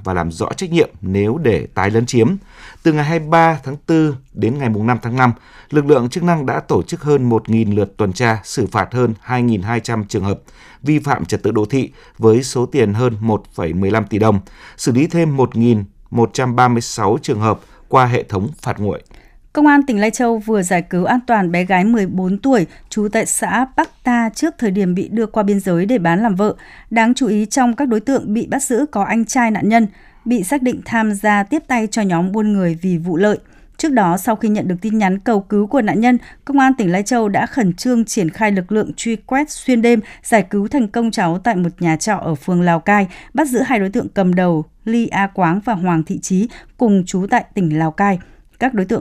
và làm rõ trách nhiệm nếu để tái lấn chiếm. Từ ngày 23 tháng 4 đến ngày 5 tháng 5, lực lượng chức năng đã tổ chức hơn 1.000 lượt tuần tra, xử phạt hơn 2.200 trường hợp vi phạm trật tự đô thị với số tiền hơn 1,15 tỷ đồng, xử lý thêm 1.136 trường hợp qua hệ thống phạt nguội. Công an tỉnh Lai Châu vừa giải cứu an toàn bé gái 14 tuổi trú tại xã Bắc Ta trước thời điểm bị đưa qua biên giới để bán làm vợ. Đáng chú ý, trong các đối tượng bị bắt giữ có anh trai nạn nhân, bị xác định tham gia tiếp tay cho nhóm buôn người vì vụ lợi. Trước đó, sau khi nhận được tin nhắn cầu cứu của nạn nhân, Công an tỉnh Lai Châu đã khẩn trương triển khai lực lượng truy quét xuyên đêm, giải cứu thành công cháu tại một nhà trọ ở phường Lào Cai, bắt giữ 2 đối tượng cầm đầu Ly A Quáng và Hoàng Thị Trí cùng trú tại tỉnh Lào Cai. Các đối tượng